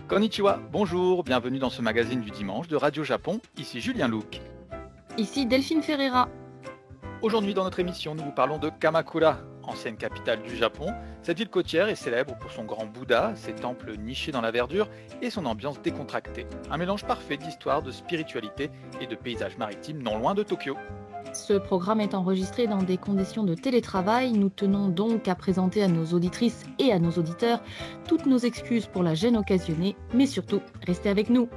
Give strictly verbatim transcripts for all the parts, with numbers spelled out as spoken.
Konnichiwa, bonjour, bienvenue dans ce magazine du dimanche de Radio Japon, ici Julien Luc. Ici Delphine Ferreira. Aujourd'hui dans notre émission, nous vous parlons de Kamakura, ancienne capitale du Japon. Cette ville côtière est célèbre pour son grand Bouddha, ses temples nichés dans la verdure et son ambiance décontractée. Un mélange parfait d'histoire, de spiritualité et de paysages maritimes non loin de Tokyo. Ce programme est enregistré dans des conditions de télétravail. Nous tenons donc à présenter à nos auditrices et à nos auditeurs toutes nos excuses pour la gêne occasionnée, mais surtout, restez avec nous.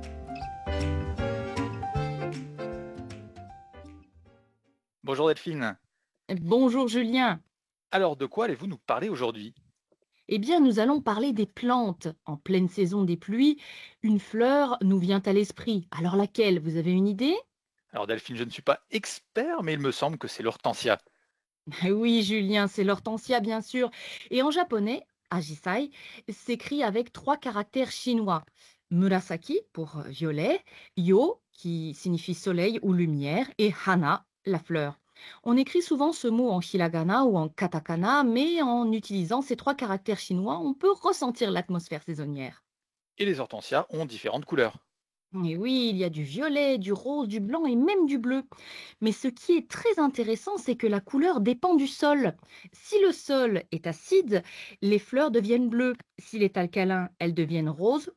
Bonjour Delphine. Bonjour Julien. Alors de quoi allez-vous nous parler aujourd'hui ? Eh bien, nous allons parler des plantes. En pleine saison des pluies, une fleur nous vient à l'esprit. Alors laquelle? Vous avez une idée? Alors Delphine, je ne suis pas expert, mais il me semble que c'est l'hortensia. Oui, Julien, c'est l'hortensia, bien sûr. Et en japonais, Ajisai s'écrit avec trois caractères chinois. Murasaki pour euh, violet, Yo qui signifie soleil ou lumière, et Hana, la fleur. On écrit souvent ce mot en hiragana ou en katakana, mais en utilisant ces trois caractères chinois, on peut ressentir l'atmosphère saisonnière. Et les hortensias ont différentes couleurs. Et oui, il y a du violet, du rose, du blanc et même du bleu. Mais ce qui est très intéressant, c'est que la couleur dépend du sol. Si le sol est acide, les fleurs deviennent bleues. S'il est alcalin, elles deviennent roses